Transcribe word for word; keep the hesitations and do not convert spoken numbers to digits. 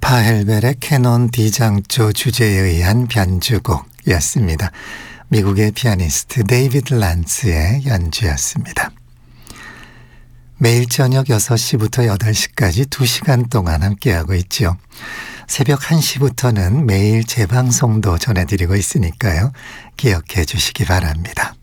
파헬벨의 캐논 D장조 주제에 의한 변주곡이었습니다. 미국의 피아니스트 데이비드 란츠의 연주였습니다. 매일 저녁 여섯 시부터 여덟 시까지 두 시간 동안 함께하고 있죠. 새벽 한 시부터는 매일 재방송도 전해드리고 있으니까요. 기억해 주시기 바랍니다.